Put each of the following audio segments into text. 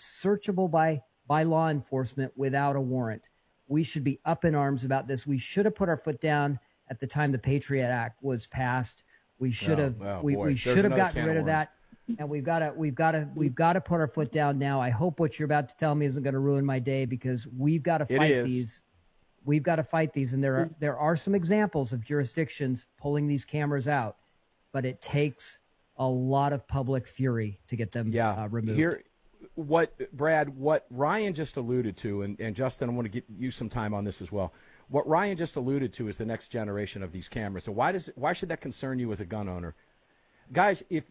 searchable by law enforcement without a warrant. We should be up in arms about this. We should have put our foot down at the time the Patriot Act was passed. We should have we should have gotten rid of that. And we've got to put our foot down now. I hope what you're about to tell me isn't going to ruin my day, because we've got to fight these. We've got to fight these, and there are some examples of jurisdictions pulling these cameras out, but it takes a lot of public fury to get them removed. Brad, what Ryan just alluded to, and Justin, I want to get you some time on this as well. What Ryan just alluded to is the next generation of these cameras. So why should that concern you as a gun owner? Guys, if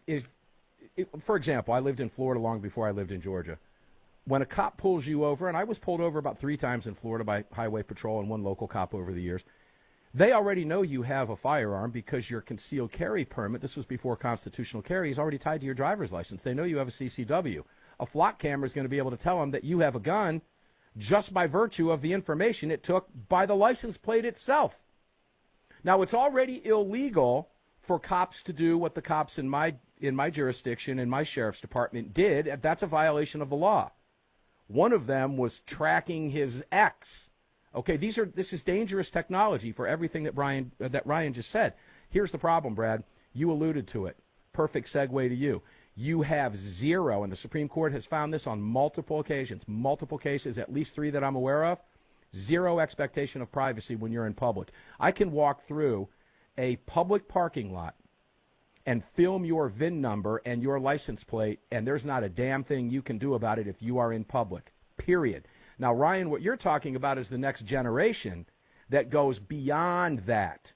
for example, I lived in Florida long before I lived in Georgia. When a cop pulls you over, and I was pulled over about 3 times in Florida by Highway Patrol and one local cop over the years, they already know you have a firearm because your concealed carry permit, this was before constitutional carry, is already tied to your driver's license. They know you have a CCW. A flock camera is going to be able to tell them that you have a gun just by virtue of the information it took by the license plate itself. Now, it's already illegal for cops to do what the cops in my jurisdiction, in my sheriff's department, did. That's a violation of the law. One of them was tracking his ex. Okay, this is dangerous technology for everything that Ryan just said. Here's the problem, Brad. You alluded to it. Perfect segue to you. You have zero, and the Supreme Court has found this on multiple occasions, multiple cases, at least 3 that I'm aware of, zero expectation of privacy when you're in public. I can walk through a public parking lot and film your VIN number and your license plate, and there's not a damn thing you can do about it if you are in public, period. Now, Ryan, what you're talking about is the next generation that goes beyond that.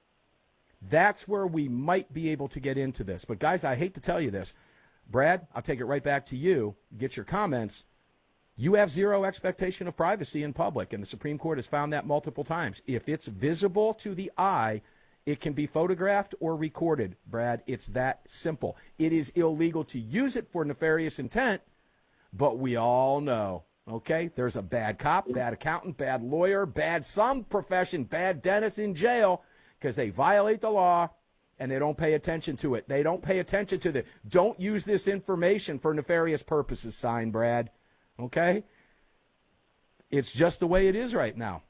That's where we might be able to get into this. But, guys, I hate to tell you this. Brad, I'll take it right back to you, get your comments. You have zero expectation of privacy in public, and the Supreme Court has found that multiple times. If it's visible to the eye, it can be photographed or recorded, Brad. It's that simple. It is illegal to use it for nefarious intent, but we all know, okay, there's a bad cop, bad accountant, bad lawyer, bad some profession, bad dentist in jail because they violate the law and they don't pay attention to it. They don't pay attention to the don't use this information for nefarious purposes sign, Brad. Okay? It's just the way it is right now.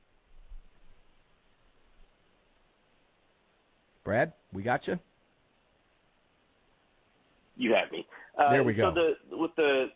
Brad, we got you? You have me. There we go. So with the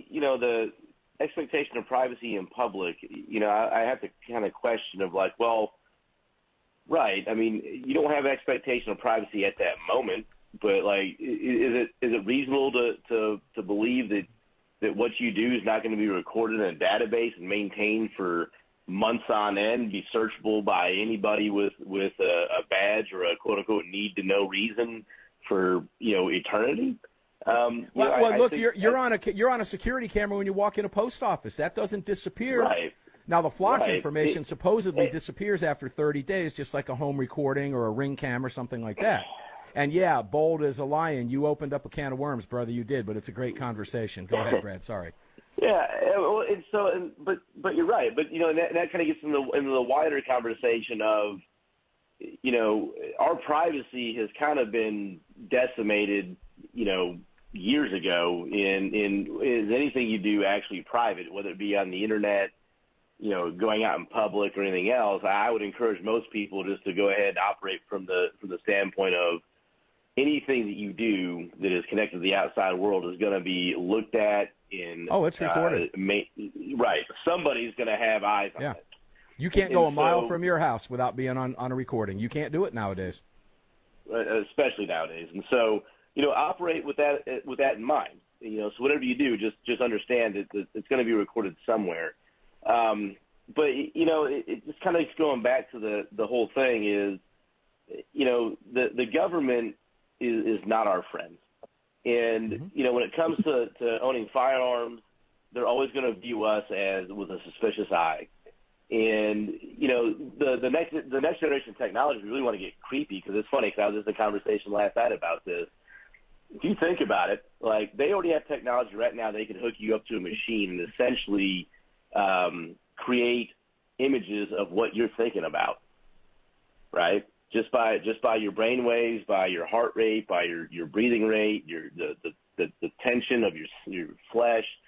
expectation of privacy in public, I have to kind of question of like, well, right. I mean, you don't have expectation of privacy at that moment, but like, is it reasonable to believe that what you do is not going to be recorded in a database and maintained for months on end, be searchable by anybody with a badge or a quote unquote need to know reason for eternity? Look, you're on a security camera when you walk in a post office. That doesn't disappear. Right. Now, the flock information supposedly disappears after 30 days, just like a home recording or a ring cam or something like that. And, yeah, bold as a lion, you opened up a can of worms, brother, you did, but it's a great conversation. Go ahead, Brad, sorry. Yeah, well, but you're right. But, that kind of gets into the wider conversation of, our privacy has kind of been decimated, years ago in is anything you do actually private, whether it be on the internet, going out in public or anything else. I would encourage most people just to go ahead and operate from the standpoint of anything that you do that is connected to the outside world is going to be looked at in. Oh, it's recorded. Right. Somebody's going to have eyes on it. You can't go a mile from your house without being on a recording. You can't do it nowadays. Especially nowadays. And so, operate with that in mind. So whatever you do, just understand that it's going to be recorded somewhere. But it just kind of going back to the whole thing is, the government is not our friend. And, when it comes to owning firearms, they're always going to view us as with a suspicious eye. And, the next generation technology, we really want to get creepy because it's funny because I was just in a conversation last night about this. If you think about it, like they already have technology right now, they can hook you up to a machine and essentially create images of what you're thinking about, right? Just by your brain waves, by your heart rate, by your breathing rate, the tension of your flesh.